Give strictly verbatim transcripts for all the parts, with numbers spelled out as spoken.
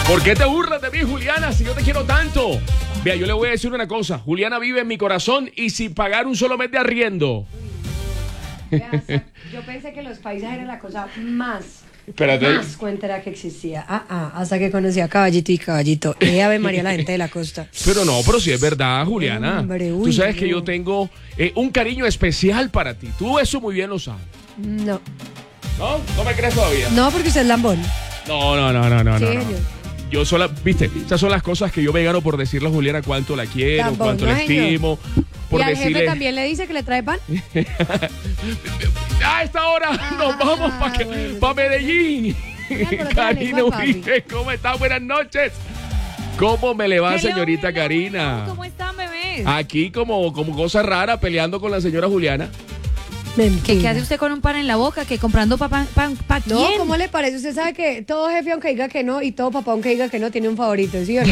¿Por qué te burlas de mí, Juliana, si yo te quiero tanto? Vea, yo le voy a decir una cosa. Juliana vive en mi corazón y sin pagar un solo mes de arriendo. Vea, hasta- yo pensé que los paisas eran la cosa más, Espérate. más cuentera que existía. Ah, ah, hasta que conocí a Caballito y Caballito. Eh, Ave María, la gente de la costa. Pero no, pero sí es verdad, Juliana. Hombre, Tú uy, sabes que no. yo tengo eh, un cariño especial para ti. Tú eso muy bien lo sabes. No, ¿No? ¿No me crees todavía? no, porque usted es lambón. No, no, no, no, no. Sí, no, no. señor. Yo sola, viste, esas son las cosas que yo me gano por decirle a Juliana cuánto la quiero, Lambón, cuánto no, la señor. estimo. Por ¿Y al decirle. jefe también le dice que le trae pan? A esta hora nos vamos para Ah, bueno. pa Medellín. por otra Karina lengua, papi. Uribe, ¿cómo está? Buenas noches. ¿Cómo me le va, Hello, señorita hello, Karina? hello, ¿Cómo están, bebés? Aquí como, como cosa rara peleando con la señora Juliana. ¿Qué, qué hace usted con un pan en la boca? ¿Que comprando pa- pan pan pa No, quién? ¿cómo le parece? Usted sabe que todo jefe, aunque diga que no, y todo papá, aunque diga que no, tiene un favorito, ¿sí o no?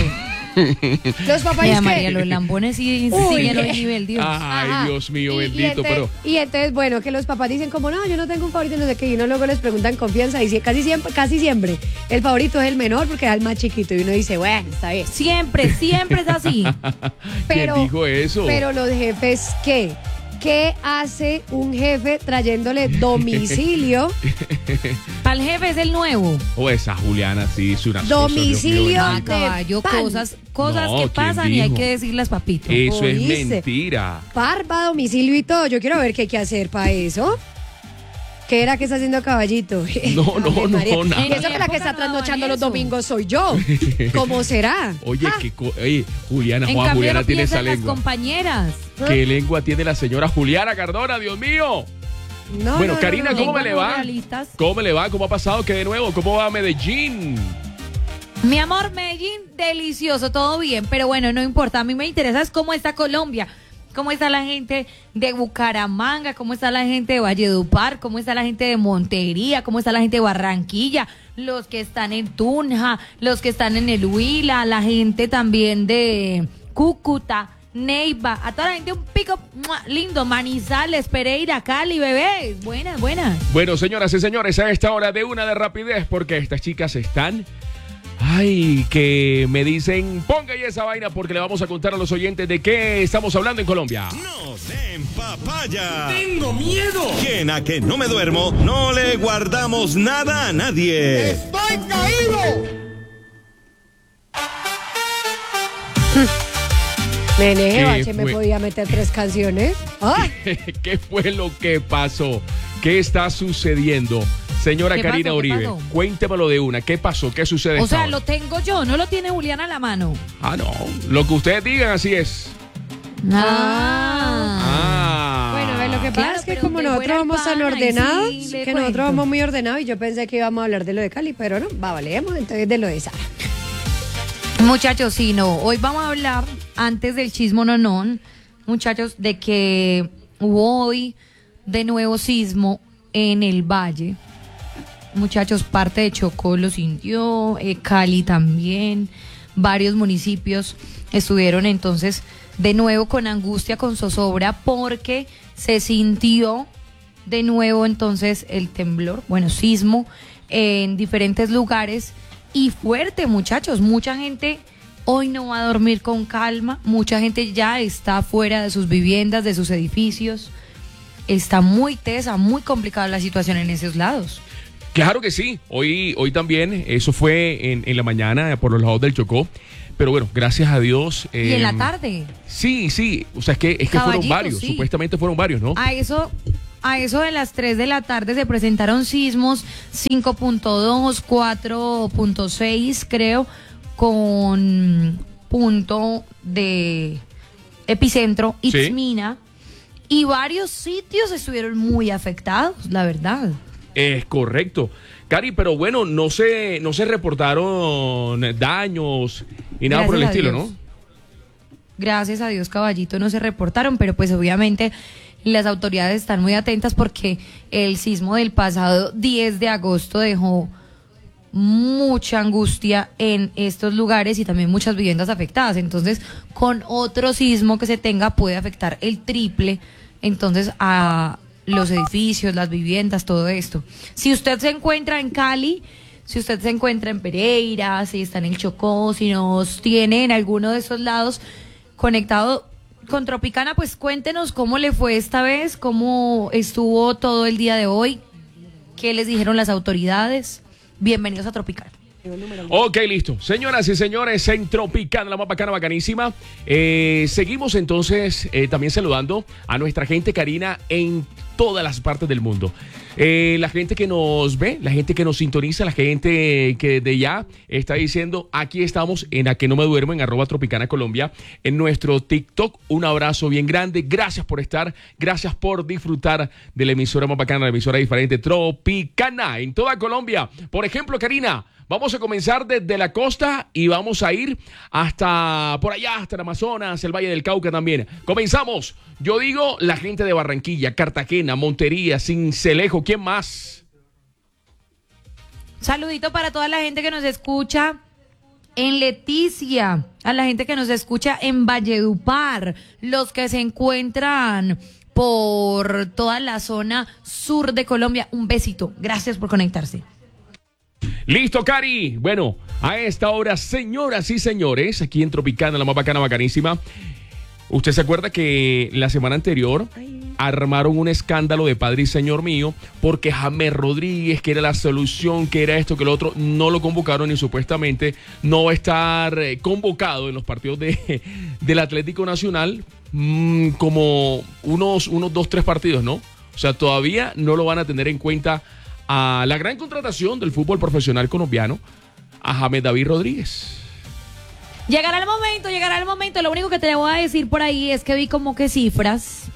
Los papás Mira, es María, que... los lambones sí, Uy, siguen hoy eh. nivel, Dios. Ay, Ajá. Dios mío, Y- y bendito, ente- pero... Y entonces, bueno, que los papás dicen como, no, yo no tengo un favorito, no sé qué, y uno luego les pregunta en confianza, y si- casi siempre, casi siempre, el favorito es el menor porque es el más chiquito, y uno dice, bueno, está bien. Siempre, siempre es así. Pero, ¿Quién dijo eso? Pero los jefes, ¿qué? ¿Qué hace un jefe trayéndole domicilio? Para el jefe es el nuevo. O esa Juliana, sí, es una sosa, Domicilio. Dios mío, Ah, bendito. caballo, pan. cosas, cosas No, que ¿quién pasan y hay dijo? que decirlas, papito. Eso es ¿Oíste? mentira. Parva, domicilio y todo. Yo quiero ver qué hay que hacer para eso. ¿Qué era que está haciendo Caballito? No, no, Ave no, María. nada. Y eso que la que época está no trasnochando daban los eso. domingos soy yo. ¿Cómo será? Oye, qué co- oye, Juliana, En Juan, cambio, Juliana no tiene esa piensan las lengua. compañeras. ¿Qué lengua tiene la señora Juliana Cardona, Dios mío? No, Bueno, no, no, Karina, no, ¿cómo no. me le Lenguas va? no realistas. ¿Cómo me le va? ¿Cómo ha pasado? ¿Qué de nuevo? ¿Cómo va Medellín? Mi amor, Medellín, delicioso, todo bien, pero bueno, no importa, a mí me interesa es cómo está Colombia, cómo está la gente de Bucaramanga, cómo está la gente de Valledupar, cómo está la gente de Montería, cómo está la gente de Barranquilla, los que están en Tunja, los que están en el Huila, la gente también de Cúcuta, Neiva, a toda la gente un pico ¡mua! Lindo, Manizales, Pereira, Cali, bebés, buenas, buenas. Bueno, señoras y señores, a esta hora de una de rapidez, porque estas chicas están... Ay, que me dicen, ponga ahí esa vaina porque le vamos a contar a los oyentes de qué estamos hablando en Colombia. No den papaya. ¡Tengo miedo! Quien a que no me duermo, no le guardamos nada a nadie. ¡Estoy caído! Nene, ¿Qué Bache me fue? podía meter tres canciones. ¡Ay! ¿Qué fue lo que pasó? ¿Qué está sucediendo? Señora ¿Qué Karina pasó? ¿Qué Uribe, pasó? cuéntemelo de una. ¿Qué pasó? ¿Qué sucede? O esta sea, hora? lo tengo yo, no lo tiene Juliana a la mano. Ah, no. Lo que ustedes digan, así es. Ah. Ah. Bueno, ve, lo que pasa Claro, es que pero como donde nosotros fuera el vamos tan pan, ahí ordenados, sí le que cuento. nosotros vamos muy ordenados y yo pensé que íbamos a hablar de lo de Cali, pero no, va, valemos entonces de lo de Sara. Muchachos, sí, no. Hoy vamos a hablar, antes del chismo nonón, muchachos, de que hubo hoy de nuevo sismo en el Valle. Muchachos, parte de Chocó lo sintió, eh, Cali también, varios municipios estuvieron entonces de nuevo con angustia, con zozobra, porque se sintió de nuevo entonces el temblor, bueno, sismo en diferentes lugares y fuerte, muchachos. Mucha gente hoy no va a dormir con calma, mucha gente ya está fuera de sus viviendas, de sus edificios. Está muy tesa, muy complicada la situación en esos lados. Claro que sí. Hoy, hoy también, eso fue en, en la mañana por los lados del Chocó. Pero bueno, gracias a Dios. Y en la eh, tarde, Sí, sí. O sea, es que, es que fueron Caballito, varios. sí. Supuestamente fueron varios, ¿no? a eso, a eso de las tres de la tarde se presentaron sismos cinco punto dos, cuatro punto seis, creo, con punto de epicentro, Sí. Itzmina, y varios sitios estuvieron muy afectados, la verdad. Es correcto. Cari, pero bueno, no se, no se reportaron daños y nada por el Gracias a estilo, Dios. ¿no? Gracias a Dios, Caballito, no se reportaron, pero pues obviamente las autoridades están muy atentas porque el sismo del pasado diez de agosto dejó mucha angustia en estos lugares y también muchas viviendas afectadas. Entonces, con otro sismo que se tenga puede afectar el triple, entonces, a los edificios, las viviendas, todo esto. Si usted se encuentra en Cali, Si usted se encuentra en Pereira, si está en el Chocó, si nos tiene en alguno de esos lados conectado con Tropicana, pues cuéntenos cómo le fue esta vez, cómo estuvo todo el día de hoy, qué les dijeron las autoridades. Bienvenidos a Tropicana. Ok, listo. Señoras y señores, en Tropicana, la más bacana, bacanísima. Eh, seguimos entonces eh, también saludando a nuestra gente Karina en todas las partes del mundo. Eh, la gente que nos ve, la gente que nos sintoniza, la gente que de ya está diciendo, aquí estamos en A Que No Me Duermo, en arroba Tropicana Colombia, en nuestro TikTok. Un abrazo bien grande. Gracias por estar, gracias por disfrutar de la emisora más bacana, la emisora diferente, Tropicana, en toda Colombia. Por ejemplo, Karina, vamos a comenzar desde la costa y vamos a ir hasta por allá, hasta el Amazonas, el Valle del Cauca también. Comenzamos. Yo digo la gente de Barranquilla, Cartagena, Montería, Sincelejo. ¿Quién más? Saludito para toda la gente que nos escucha en Leticia, a la gente que nos escucha en Valledupar, los que se encuentran por toda la zona sur de Colombia. Un besito. Gracias por conectarse. Listo, Cari. Bueno, a esta hora, señoras y señores, aquí en Tropicana, la más bacana, bacanísima. ¿Usted se acuerda que la semana anterior armaron un escándalo de padre y señor mío porque James Rodríguez, que era la solución, que era esto, que lo otro, no lo convocaron y supuestamente no va a estar eh, convocado en los partidos de, del Atlético Nacional mmm, como unos, unos dos, tres partidos, ¿no? O sea, todavía no lo van a tener en cuenta a la gran contratación del fútbol profesional colombiano, a James David Rodríguez. Llegará el momento, llegará el momento. Lo único que te voy a decir por ahí es que vi como que cifras.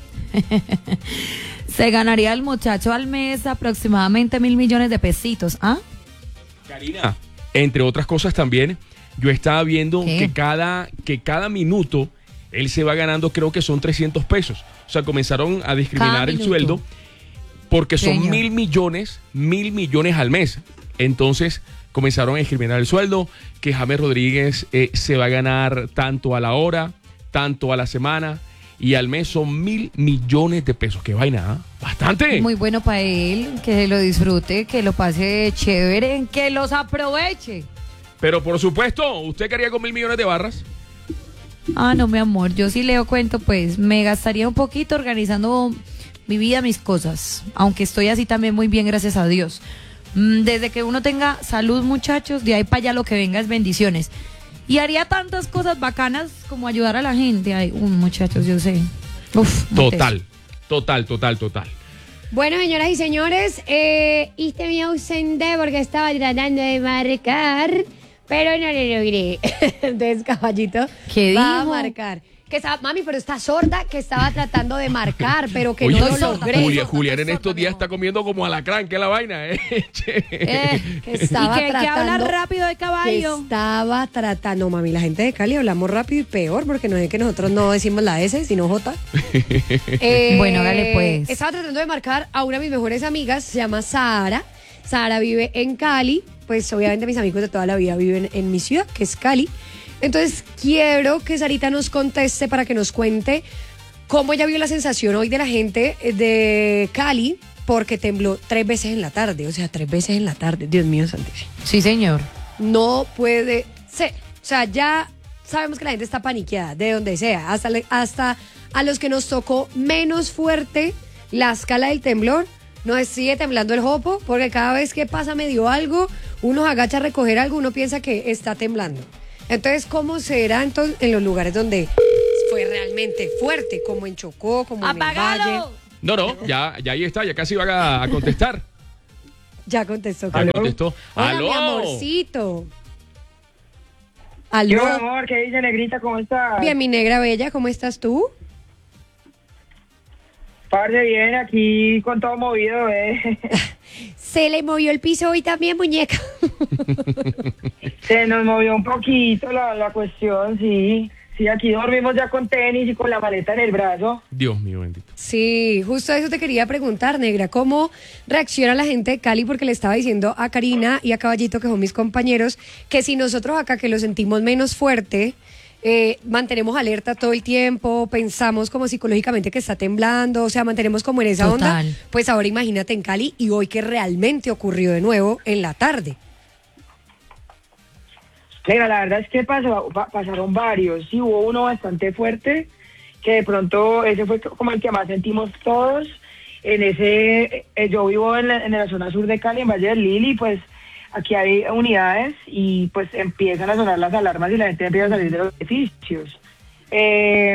Se ganaría el muchacho al mes aproximadamente mil millones de pesitos. ¿Ah? Karina, entre otras cosas también, yo estaba viendo ¿Qué? que cada, que cada minuto él se va ganando, creo que son trescientos pesos. O sea, comenzaron a discriminar Cada el minuto. sueldo porque son Señor. mil millones, mil millones al mes. Entonces comenzaron a discriminar el sueldo, que James Rodríguez eh, se va a ganar tanto a la hora, tanto a la semana, y al mes son mil millones de pesos. ¡Qué vaina! ¿eh? ¡Bastante! Muy bueno para él, que lo disfrute, que lo pase chévere, que los aproveche. Pero por supuesto, ¿usted qué haría con mil millones de barras? Ah, no, mi amor, yo sí leo cuento, pues me gastaría un poquito organizando mi vida, mis cosas, aunque estoy así también muy bien, gracias a Dios. Desde que uno tenga salud, muchachos, de ahí para allá lo que venga es bendiciones. Y haría tantas cosas bacanas como ayudar a la gente. Ay, um, muchachos, yo sé. Uf, Total, total, total, total. Bueno, señoras y señores, eh, este me ausenté porque estaba tratando de marcar, pero no lo logré. Entonces, caballito, ¿Qué va dijo? a marcar. Que estaba, mami, pero está sorda, que estaba tratando de marcar, pero que Oye, no lo sorda, logré. Julia, sorda, Julián en sorda, estos mi días amor. está comiendo como alacrán, que es la vaina, ¿eh? Che. Eh, Que estaba y que, que tratando, habla rápido de que caballo. estaba tratando, mami, la gente de Cali hablamos rápido y peor, porque no es que nosotros no decimos la S, sino J. Eh, Bueno, hágale, pues. Estaba tratando de marcar a una de mis mejores amigas, se llama Sara. Sara vive en Cali, pues obviamente mis amigos de toda la vida viven en mi ciudad, que es Cali. Entonces quiero que Sarita nos conteste para que nos cuente cómo ella vio la sensación hoy de la gente de Cali, porque tembló tres veces en la tarde, o sea, tres veces en la tarde, Dios mío santísimo. Sí, señor. No puede ser, o sea, ya sabemos que la gente está paniqueada, de donde sea, hasta, le- hasta a los que nos tocó menos fuerte la escala del temblor, nos sigue temblando el jopo, porque cada vez que pasa medio algo, uno se agacha a recoger algo, uno piensa que está temblando. Entonces, ¿cómo será entonces en los lugares donde fue realmente fuerte, como en Chocó, como en el Valle? ¡Apágalo! No, no, ya, ya ahí está, ya casi va a, a contestar. Ya contestó. Ya Aló. contestó. Hola, ¡Aló! mi amorcito. ¿Qué Aló. va, amor? ¿Qué dice, negrita? ¿Cómo estás? Bien, mi negra bella, ¿cómo estás tú? Parce, bien, aquí con todo movido, ¿eh? Se le movió el piso hoy también, muñeca. Se nos movió un poquito la, la cuestión, sí. Sí, aquí dormimos ya con tenis y con la maleta en el brazo. Dios mío, bendito. Sí, justo eso te quería preguntar, negra. ¿Cómo reacciona la gente de Cali? Porque le estaba diciendo a Karina y a Caballito, que son mis compañeros, que si nosotros acá que lo sentimos menos fuerte, eh, mantenemos alerta todo el tiempo, pensamos como psicológicamente que está temblando, o sea, mantenemos como en esa Total. onda. Pues ahora imagínate en Cali y hoy que realmente ocurrió de nuevo en la tarde. Negra, la verdad es que pasó, pa- pasaron varios. Sí, hubo uno bastante fuerte, que de pronto ese fue como el que más sentimos todos. En ese, eh, yo vivo en la, en la zona sur de Cali, en Valle del Lili, pues aquí hay unidades y pues empiezan a sonar las alarmas y la gente empieza a salir de los edificios. Eh,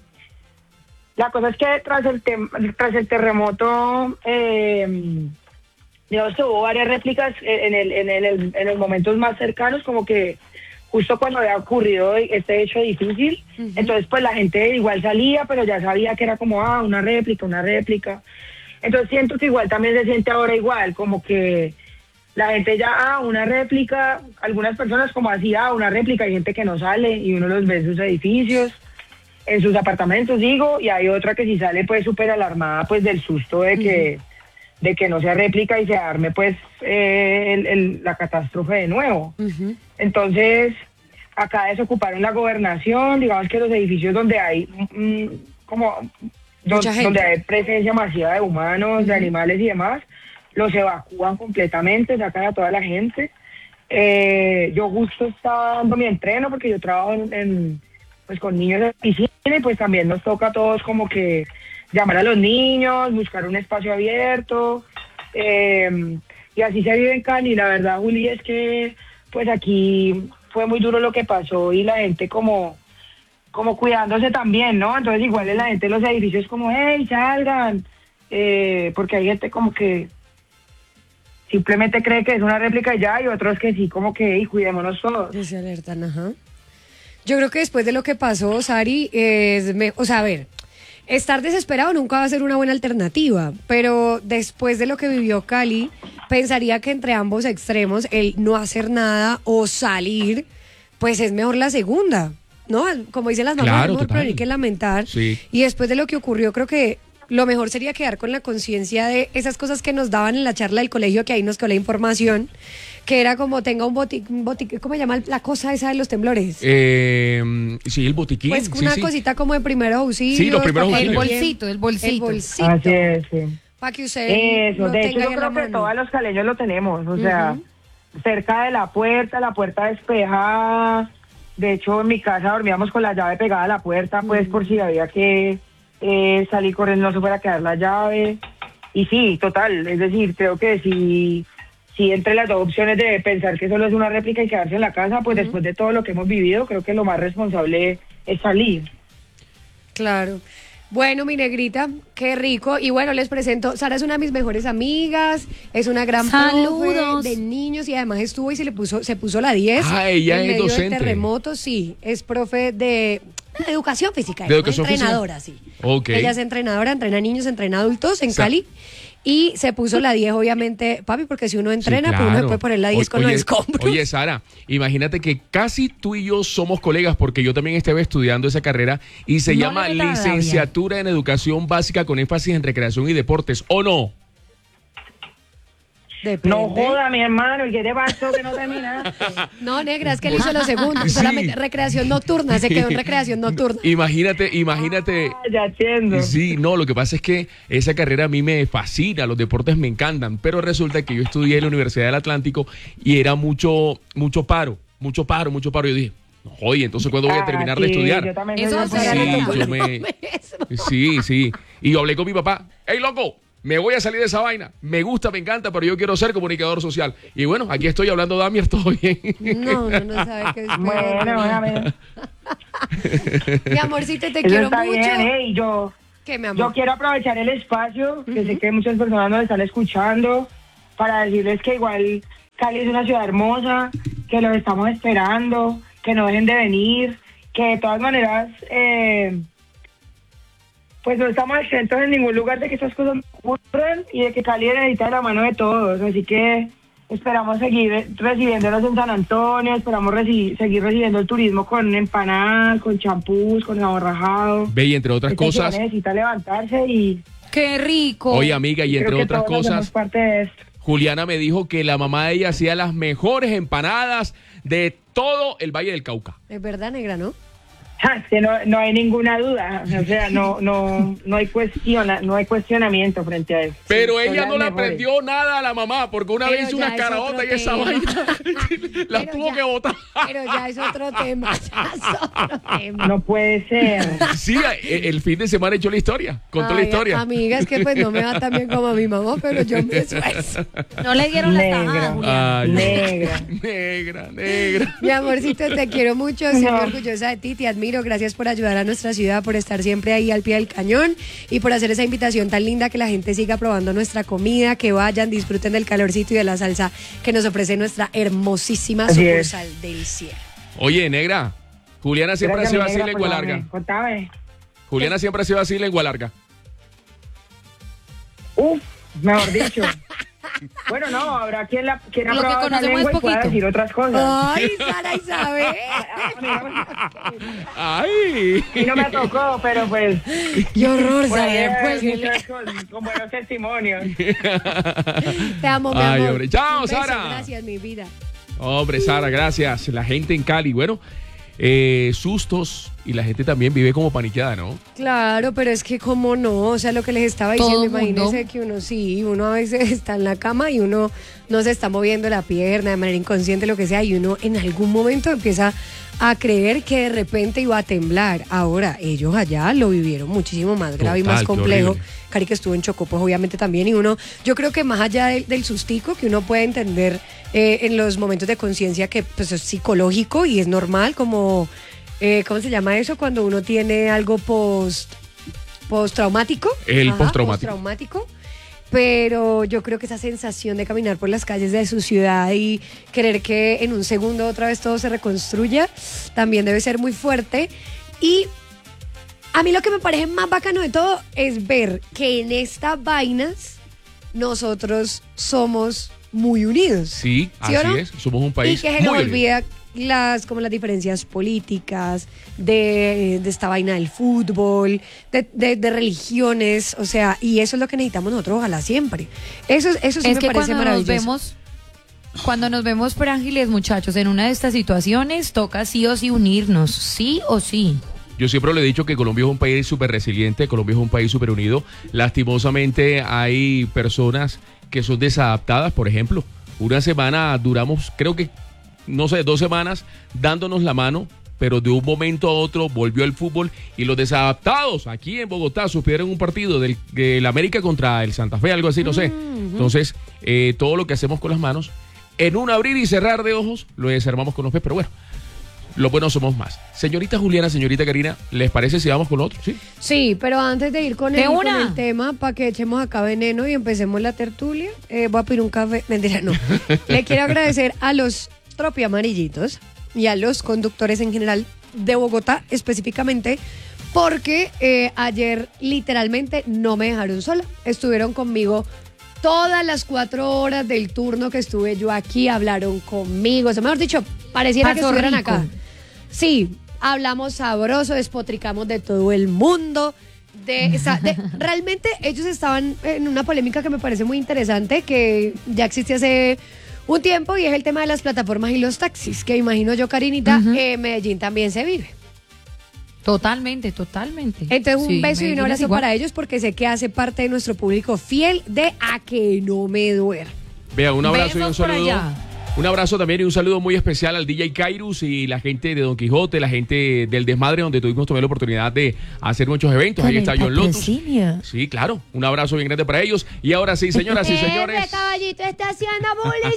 la cosa es que tras el, tem- tras el terremoto, eh, digamos que hubo varias réplicas en, el, en, el, en los momentos más cercanos, como que justo cuando había ocurrido este hecho difícil. Uh-huh. Entonces pues la gente igual salía, pero ya sabía que era como, ah, una réplica, una réplica. Entonces siento que igual también se siente ahora igual, como que la gente ya, ah, una réplica, algunas personas como así, ah, una réplica, hay gente que no sale y uno los ve en sus edificios, en sus apartamentos, digo, y hay otra que si sale pues súper alarmada pues del susto de que, uh-huh. de que no sea réplica y se arme pues eh, el, el, la catástrofe de nuevo. Uh-huh. Entonces, acá desocuparon la gobernación, digamos que los edificios donde hay mmm, como don, donde hay presencia masiva de humanos, uh-huh. de animales y demás, los evacúan completamente, sacan a toda la gente. Eh, yo justo estaba dando mi entreno porque yo trabajo en, en pues con niños de piscina y pues también nos toca a todos como que llamar a los niños, buscar un espacio abierto, eh, y así se vive en Cali. La verdad, Juli, es que pues aquí fue muy duro lo que pasó y la gente como como cuidándose también, ¿no? Entonces igual la gente en los edificios como, hey, salgan, eh, porque hay gente como que simplemente cree que es una réplica y ya, y otros que sí, como que, hey, cuidémonos todos. Se alertan, ajá. Yo creo que después de lo que pasó, Sari, es me- o sea, a ver, estar desesperado nunca va a ser una buena alternativa, pero después de lo que vivió Cali, pensaría que entre ambos extremos, el no hacer nada o salir, pues es mejor la segunda, ¿no? Como dicen las mamás, Claro, es mejor total. prevenir que lamentar. Sí. Y después de lo que ocurrió, creo que lo mejor sería quedar con la conciencia de esas cosas que nos daban en la charla del colegio, que ahí nos quedó la información, que era como tenga un botiquín, botic, ¿cómo se llama la cosa esa de los temblores? Eh, sí, el botiquín. Pues sí, una sí. cosita como de primeros auxilios. Sí, los primeros para que El auxilios. bolsito, el bolsito. El bolsito. Así es, sí. Para que usted Eso, lo de tenga hecho ahí yo en la creo que mano. todos los caleños lo tenemos, o sea, Ujú. cerca de la puerta, la puerta despejada. De hecho, en mi casa dormíamos con la llave pegada a la puerta, pues por si había que eh, salir corriendo, no se fuera a quedar la llave. Y sí, total, es decir, creo que si, si entre las dos opciones de pensar que solo es una réplica y quedarse en la casa, pues Ujú. después de todo lo que hemos vivido, creo que lo más responsable es salir. Claro. Bueno, mi negrita, qué rico. Y bueno, les presento, Sara es una de mis mejores amigas, es una gran Saludos. profe de niños y además estuvo y se le puso, se puso la diez. Ah, ella en es medio docente. del terremoto, sí, es profe de educación física, ¿De educación física? entrenadora, sí. Ok. Ella es entrenadora, entrena niños, entrena adultos en O sea, Cali. Y se puso la diez, obviamente, papi, porque si uno entrena, Sí, pues uno se claro. puede poner la diez O- con oye, los escombros. Oye, Sara, imagínate que casi tú y yo somos colegas porque yo también estaba estudiando esa carrera y se No llama le metas rabia. Licenciatura en Educación Básica con énfasis en recreación y deportes, ¿o no? Depende. No joda, mi hermano, ¿y qué te pasó que no terminaste? No, negra, es que él hizo lo segundo. Sí. Solamente recreación nocturna, se quedó en recreación nocturna. Imagínate, imagínate. Ah, ya entiendo. Sí, no, lo que pasa es que esa carrera a mí me fascina, los deportes me encantan, pero resulta que yo estudié en la Universidad del Atlántico y era mucho, mucho paro, mucho paro, mucho paro. Yo dije, no, oye, entonces ¿cuándo voy a Ah, terminar de sí, estudiar? yo también Eso soy sí, de era Atlántico. yo me- Sí, sí. Y yo hablé con mi papá, hey, loco, me voy a salir de esa vaina. Me gusta, me encanta, pero yo quiero ser comunicador social. Y bueno, aquí estoy hablando Damier, todo bien. No, no, no sabe qué es peor. Bueno, bueno, a ver. Mi amorcito, te Eso quiero está mucho. bien, ¿eh? Y yo, ¿Qué, mi amor? yo quiero aprovechar el espacio, que sé que muchas personas nos están escuchando, para decirles que igual Cali es una ciudad hermosa, que los estamos esperando, que no dejen de venir, que de todas maneras, eh, pues no estamos exentos en ningún lugar de que estas cosas ocurran y de que Cali necesita la mano de todos. Así que esperamos seguir recibiéndolos en San Antonio, esperamos reci- seguir recibiendo el turismo con empanadas, con champús, con aborrajado. Ve, y entre otras Esta ciudad cosas, necesita levantarse y Qué rico. oye, amiga, y creo entre que otras todos hacemos cosas, parte de esto. Juliana me dijo que la mamá de ella hacía las mejores empanadas de todo el Valle del Cauca. Es verdad, negra, ¿no? Ah, es que no, no hay ninguna duda, o sea, no, no, no hay cuestiona, no hay cuestionamiento frente a eso. Pero Son ella las no le mejores. aprendió nada a la mamá, porque una Pero vez hizo ya una es caraota otro y esa tema. vaina la Pero tuvo ya- que botar. Pero ya es otro tema, ya es otro tema. No puede ser. Sí, el, el fin de semana echó la historia, contó la Ay, historia. Amiga, es que pues no me va tan bien como a mi mamá, pero yo me esfuerzo. No le dieron la Negra. tajada, Juliana. Ay, Negra. negra, negra. Mi amorcito, te quiero mucho, estoy No. orgullosa de ti, te admiro, gracias por ayudar a nuestra ciudad, por estar siempre ahí al pie del cañón y por hacer esa invitación tan linda que la gente siga probando nuestra comida, que vayan, disfruten del calorcito y de la salsa que nos ofrece nuestra hermosísima Así es. sucursal del cielo. Oye, negra, Juliana siempre ha Gracias, sido mi así, negra, lengua por larga. darme. Contame. Juliana siempre ha sido así, lengua larga. Uf, mejor dicho. Bueno, no, habrá quien, la, quien ha Lo que probado esa conocemos lengua es y pueda poquito. decir otras cosas. Ay, Sara Isabel. Ay. Y no me tocó, pero pues Qué horror, por ahí Sara. hay Pues, muchos con, con buenos testimonios. te amo, mi Ay, amor. hombre. Chao, Un beso, Sara. Gracias, mi vida. Hombre, Sara, gracias. La gente en Cali, bueno, eh, sustos y la gente también vive como paniqueada, ¿no? Claro, pero es que como no, o sea, lo que les estaba Todo diciendo, mundo. imagínense que uno sí, uno a veces está en la cama y uno no se está moviendo la pierna de manera inconsciente, lo que sea, y uno en algún momento empieza a creer que de repente iba a temblar. Ahora, ellos allá lo vivieron muchísimo más grave y Total, más qué complejo. horrible. Cari, que estuvo en Chocó, pues obviamente también, y uno, yo creo que más allá del, del sustico, que uno puede entender eh, en los momentos de conciencia que pues es psicológico y es normal, como... Eh, ¿cómo se llama eso? Cuando uno tiene algo post postraumático. El Ajá, postraumático. postraumático. Pero yo creo que esa sensación de caminar por las calles de su ciudad y querer que en un segundo otra vez todo se reconstruya, también debe ser muy fuerte. Y a mí lo que me parece más bacano de todo es ver que en estas vainas nosotros somos muy unidos. Sí, ¿Sí o así no? es. Somos un país Y que se muy nos unido. olvida las, como las diferencias políticas, de, de esta vaina del fútbol, de, de- de religiones, o sea, y eso es lo que necesitamos nosotros, ojalá siempre. Eso, eso sí Es me que parece cuando nos maravilloso. vemos, cuando nos vemos frágiles, muchachos, en una de estas situaciones, toca sí o sí unirnos, sí o sí. Yo siempre le he dicho que Colombia es un país súper resiliente, Colombia es un país súper unido. Lastimosamente hay personas que son desadaptadas, por ejemplo. Una semana duramos, creo que, no sé, dos semanas dándonos la mano, pero de un momento a otro volvió el fútbol y los desadaptados aquí en Bogotá sufrieron un partido del, del América contra el Santa Fe, algo así, no sé. Entonces, eh, todo lo que hacemos con las manos, en un abrir y cerrar de ojos, lo desarmamos con los pies, pero bueno. Los buenos somos más. Señorita Juliana, señorita Karina, ¿les parece si vamos con otro? Sí. Sí, pero antes de ir con De el, con una. el tema, para que echemos acá veneno y empecemos la tertulia, eh, voy a pedir un café. Mentira, no. Le quiero agradecer a los Tropi Amarillitos y a los conductores en general de Bogotá específicamente, porque eh, ayer literalmente no me dejaron sola. Estuvieron conmigo todas las cuatro horas del turno que estuve yo aquí, hablaron conmigo. O sea, mejor dicho, pareciera que Pasó estuvieran rico. acá. Sí, hablamos sabroso, despotricamos de todo el mundo. De, o sea, de- realmente ellos estaban en una polémica que me parece muy interesante, que ya existe hace un tiempo, y es el tema de las plataformas y los taxis, que imagino yo, Karinita, Ujú. en Medellín también se vive. Totalmente, totalmente. Entonces, un Sí, beso y un Medellín es abrazo igual. para ellos, porque sé que hace parte de nuestro público fiel de A Que No Me Duermo. Vea, un abrazo y un Besos por saludo. allá. Un abrazo también y un saludo muy especial al D J Kairos y la gente de Don Quijote, la gente del Desmadre, donde tuvimos también la oportunidad de hacer muchos eventos. Ahí está John Lotus. Sí, claro. Un abrazo bien grande para ellos. Y ahora sí, señoras y señores. caballito está haciendo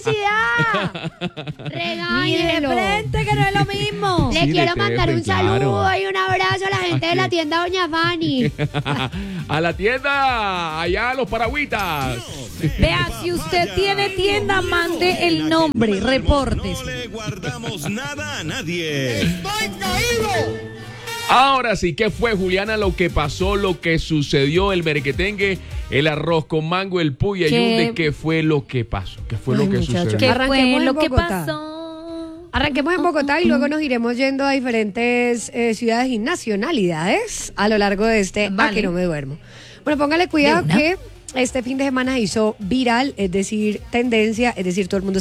publicidad! ¡Regáñelo! que no es lo mismo. Le Sí, quiero de mandar Tefe, un saludo claro. y un abrazo a la gente de la tienda Doña Fanny. A la tienda, allá a los paragüitas. Vea, si usted tiene tienda, mande el nombre, reportes. No le guardamos nada a nadie. Ahora sí, ¿qué fue, Juliana? Lo que pasó, lo que sucedió, el merequetengue, el arroz con mango, el puy y ¿Qué? ayunde. ¿Qué fue lo que pasó? ¿Qué fue Ay, lo que muchacho, sucedió? ¿Qué Arranquemos fue en lo que Bogotá. pasó? Arranquemos en Bogotá y luego nos iremos yendo a diferentes eh, ciudades y nacionalidades a lo largo de este A Vale. Que No Me Duermo. Bueno, póngale cuidado De una. que este fin de semana hizo viral, es decir, tendencia, es decir, todo el mundo